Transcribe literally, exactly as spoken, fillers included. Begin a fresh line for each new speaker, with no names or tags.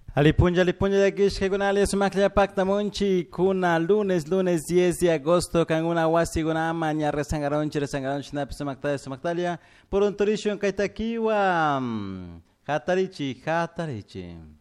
Alipunja, alipunja de Gishkegunali, Sumaklia Pacta Monchi, Kuna, lunes, lunes diez de agosto, Kanguna Wasi, Guna, Maña, Resangaronchi, Resangaronchi, Napisamaktalia, Sumaktalia, por un turismo en Kaitakiwa, Hatarichi, Hatarichi.